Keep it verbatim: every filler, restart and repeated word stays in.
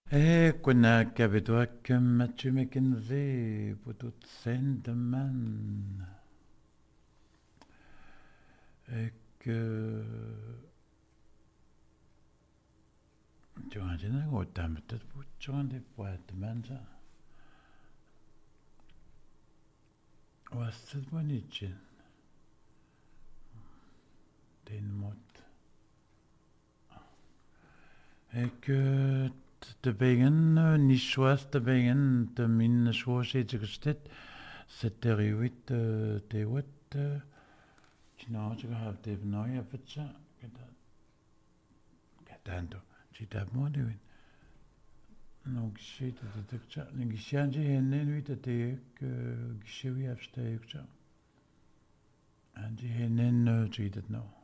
Eh, kuna kabedwa kem Matthew McKenzie putut sendeman. Et que tu as dit que tu as peut-être tu as des poètes manja. Was c'est bon ici? Den mot. Et que de begen ni choix de begen de min choix c'est gestet c'était huit de huit tu n'as pas have de neue pizza gedando tu t'as moi de non gishe de tekcha ni gishanji henen huit de que gishe wi afste yukcha anji henen tu dit non